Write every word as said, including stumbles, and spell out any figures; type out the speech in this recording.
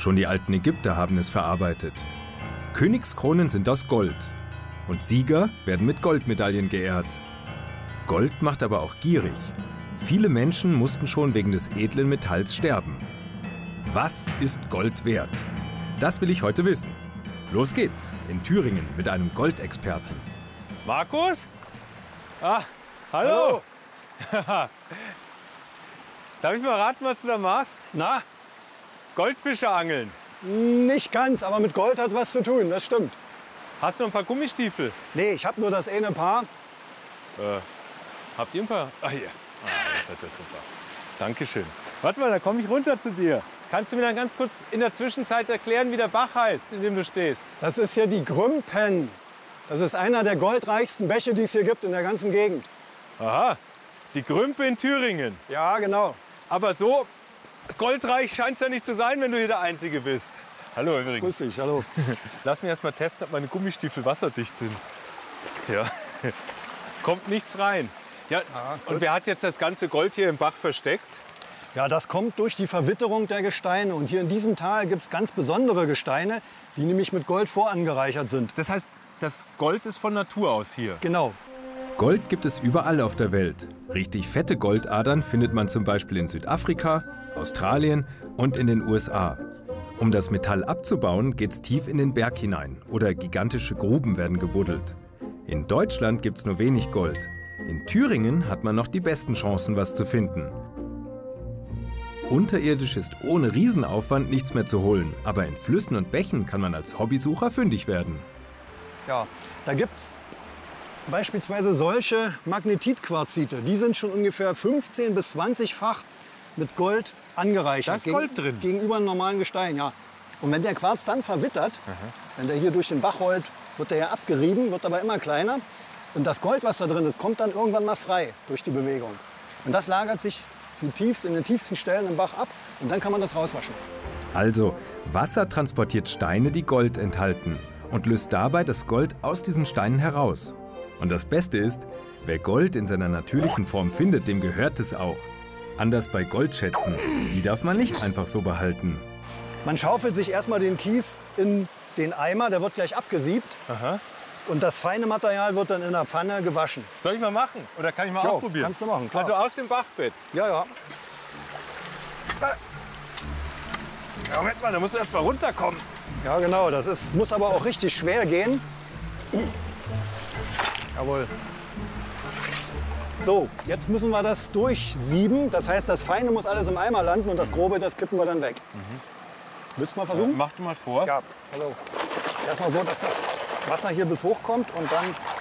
Schon die alten Ägypter haben es verarbeitet. Königskronen sind aus Gold. Und Sieger werden mit Goldmedaillen geehrt. Gold macht aber auch gierig. Viele Menschen mussten schon wegen des edlen Metalls sterben. Was ist Gold wert? Das will ich heute wissen. Los geht's in Thüringen mit einem Goldexperten. Markus? Ah, hallo. hallo. Darf ich mal raten, was du da machst? Na? Goldfische angeln. Nicht ganz, aber mit Gold hat was zu tun, das stimmt. Hast du noch ein paar Gummistiefel? Nee, ich habe nur das eine Paar. Äh, habt ihr ein paar? Ah, hier. Ah, das ist ja super. Dankeschön. Warte mal, da komme ich runter zu dir. Kannst du mir dann ganz kurz in der Zwischenzeit erklären, wie der Bach heißt, in dem du stehst? Das ist hier die Grümpen. Das ist einer der goldreichsten Bäche, die es hier gibt in der ganzen Gegend. Aha, die Grümpe in Thüringen. Ja, genau. Aber so goldreich scheint es ja nicht zu sein, wenn du hier der Einzige bist. Hallo übrigens. Grüß dich, hallo. Lass mich erst mal testen, ob meine Gummistiefel wasserdicht sind. Ja, kommt nichts rein. Ja, Ah, und wer hat jetzt das ganze Gold hier im Bach versteckt? Ja, das kommt durch die Verwitterung der Gesteine. Und hier in diesem Tal gibt es ganz besondere Gesteine, die nämlich mit Gold vorangereichert sind. Das heißt, das Gold ist von Natur aus hier? Genau. Gold gibt es überall auf der Welt. Richtig fette Goldadern findet man zum Beispiel in Südafrika, Australien und in den U S A. Um das Metall abzubauen, geht's tief in den Berg hinein oder gigantische Gruben werden gebuddelt. In Deutschland gibt's nur wenig Gold. In Thüringen hat man noch die besten Chancen, was zu finden. Unterirdisch ist ohne Riesenaufwand nichts mehr zu holen, aber in Flüssen und Bächen kann man als Hobbysucher fündig werden. Ja, da gibt es beispielsweise solche Magnetitquarzite. Die sind schon ungefähr fünfzehn bis zwanzig-fach mit Gold angereichert. Da ist Gold drin? Gegenüber einem normalen Gestein, ja. Und wenn der Quarz dann verwittert, Aha. wenn der hier durch den Bach rollt, wird der ja abgerieben, wird aber immer kleiner. Und das Gold, was da drin ist, kommt dann irgendwann mal frei durch die Bewegung. Und das lagert sich zutiefst in den tiefsten Stellen im Bach ab und dann kann man das rauswaschen. Also, Wasser transportiert Steine, die Gold enthalten und löst dabei das Gold aus diesen Steinen heraus. Und das Beste ist, wer Gold in seiner natürlichen Form findet, dem gehört es auch. Anders bei Goldschätzen, die darf man nicht einfach so behalten. Man schaufelt sich erstmal den Kies in den Eimer, der wird gleich abgesiebt. Aha. Und das feine Material wird dann in der Pfanne gewaschen. Soll ich mal machen? Oder kann ich mal Ja, ausprobieren? kannst du machen, klar. Also aus dem Bachbett. Ja, ja. Ja, Moment mal, da musst du erst mal runterkommen. Ja, genau. Das ist, muss aber auch richtig schwer gehen. Jawohl. So, jetzt müssen wir das durchsieben. Das heißt, das Feine muss alles im Eimer landen und das Grobe, das kippen wir dann weg. Mhm. Willst du mal versuchen? Mach du mal vor. Ja, hallo. Erstmal so, dass das Wasser hier bis hoch kommt und dann